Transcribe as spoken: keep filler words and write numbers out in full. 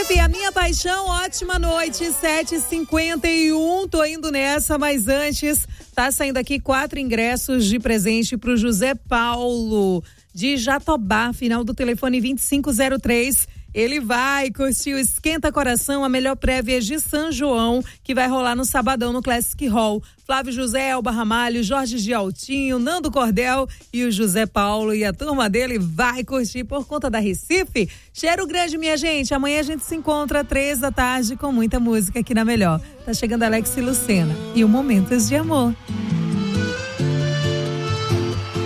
Recife, a minha paixão, ótima noite, sete e cinquenta e um, tô indo nessa, mas antes, tá saindo aqui quatro ingressos de presente pro José Paulo, de Jatobá, final do telefone vinte e cinco zero três. Ele vai curtir o Esquenta Coração, a melhor prévia de São João, que vai rolar no sabadão no Classic Hall. Flávio José, Elba Ramalho, Jorge Gialtinho, Nando Cordel e o José Paulo e a turma dele vai curtir por conta da Recife. Cheiro grande, minha gente. Amanhã a gente se encontra às três da tarde com muita música aqui na Melhor. Tá chegando Alex e Lucena e o Momentos de Amor.